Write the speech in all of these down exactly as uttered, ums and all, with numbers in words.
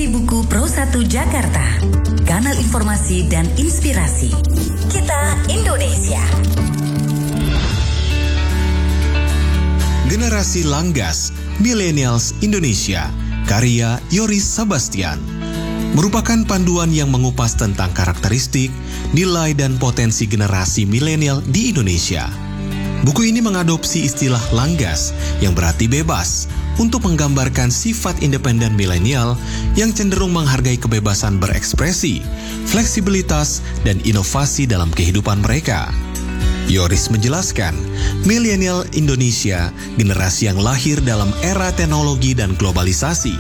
Esensi Buku Pro satu Jakarta, kanal informasi dan inspirasi. Kita Indonesia. Generasi Langgas, Millennials Indonesia, karya Yoris Sebastian, merupakan panduan yang mengupas tentang karakteristik, nilai, dan potensi generasi milenial di Indonesia. Buku ini mengadopsi istilah langgas yang berarti bebas untuk menggambarkan sifat independen milenial yang cenderung menghargai kebebasan berekspresi, fleksibilitas, dan inovasi dalam kehidupan mereka. Yoris menjelaskan, milenial Indonesia generasi yang lahir dalam era teknologi dan globalisasi.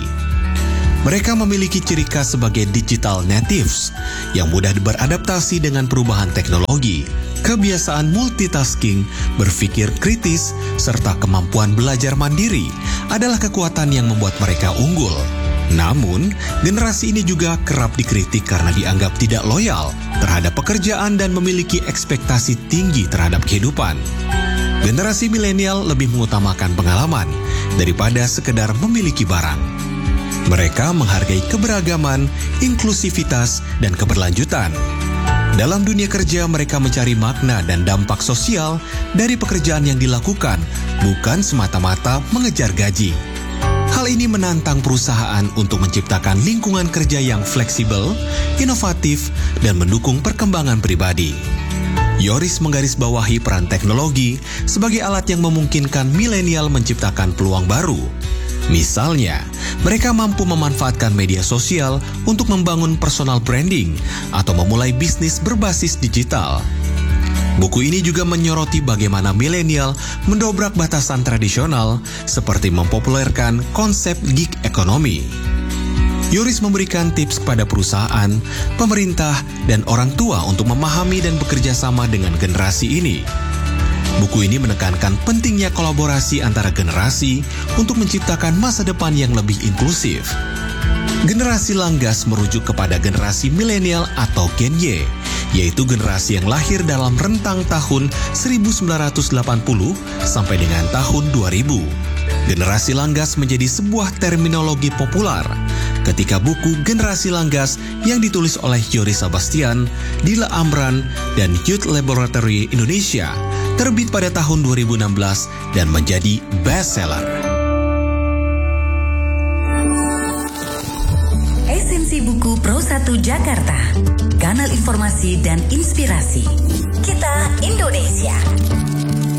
Mereka memiliki ciri khas sebagai digital natives yang mudah beradaptasi dengan perubahan teknologi, kebiasaan multitasking, berpikir kritis, serta kemampuan belajar mandiri adalah kekuatan yang membuat mereka unggul. Namun, generasi ini juga kerap dikritik karena dianggap tidak loyal terhadap pekerjaan dan memiliki ekspektasi tinggi terhadap kehidupan. Generasi milenial lebih mengutamakan pengalaman daripada sekedar memiliki barang. Mereka menghargai keberagaman, inklusivitas, dan keberlanjutan. Dalam dunia kerja, mereka mencari makna dan dampak sosial dari pekerjaan yang dilakukan, bukan semata-mata mengejar gaji. Hal ini menantang perusahaan untuk menciptakan lingkungan kerja yang fleksibel, inovatif, dan mendukung perkembangan pribadi. Yoris menggarisbawahi peran teknologi sebagai alat yang memungkinkan milenial menciptakan peluang baru. Misalnya, mereka mampu memanfaatkan media sosial untuk membangun personal branding atau memulai bisnis berbasis digital. Buku ini juga menyoroti bagaimana milenial mendobrak batasan tradisional seperti mempopulerkan konsep gig economy. Yoris memberikan tips kepada perusahaan, pemerintah, dan orang tua untuk memahami dan bekerja sama dengan generasi ini. Buku ini menekankan pentingnya kolaborasi antara generasi untuk menciptakan masa depan yang lebih inklusif. Generasi Langgas merujuk kepada generasi milenial atau Gen Y, yaitu generasi yang lahir dalam rentang tahun seribu sembilan ratus delapan puluh sampai dengan tahun dua ribu. Generasi Langgas menjadi sebuah terminologi populer ketika buku Generasi Langgas yang ditulis oleh Yoris Sebastian, Dila Amran, dan Youth Laboratory Indonesia terbit pada tahun dua ribu enam belas dan menjadi bestseller. Esensi Buku Pro satu Jakarta, kanal informasi dan inspirasi. Kita Indonesia.